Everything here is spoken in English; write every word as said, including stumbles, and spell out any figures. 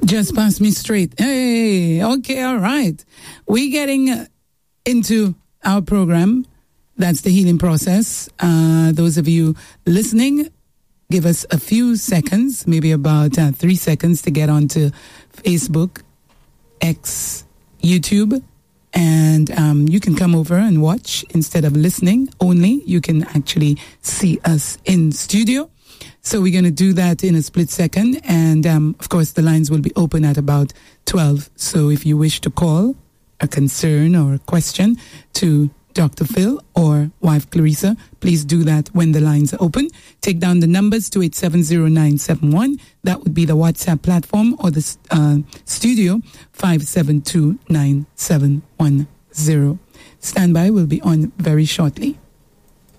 Just pass me straight. Hey, okay, all right. We're getting into our program. That's the healing process. Uh, those of you listening, give us a few seconds, maybe about uh, three seconds to get onto Facebook, X, YouTube, and um, you can come over and watch instead of listening only. You can actually see us in studio. So we're going to do that in a split second. And, um, of course, the lines will be open at about twelve. So if you wish to call a concern or a question to Doctor Phil or wife Clarissa, please do that when the lines are open. Take down the numbers two eight seven zero nine seven one. That would be the WhatsApp platform, or the uh, studio five seven two nine seven one zero. Stand by. We'll be on very shortly.